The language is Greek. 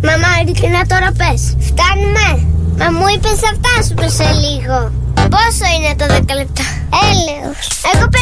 Μαμά, ειλικρινά τώρα πες. Φτάνουμε. Μα μου είπες θα φτάσουμε σε λίγο. Πόσο είναι το 10 λεπτά? Έλεος. Εγώ